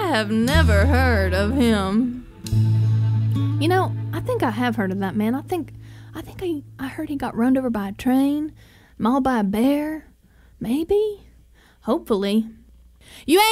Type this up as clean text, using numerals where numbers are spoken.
have never heard of him. You know, I think I have heard of that man. I think I heard he got run over by a train, mauled by a bear. Maybe? Hopefully. You ain't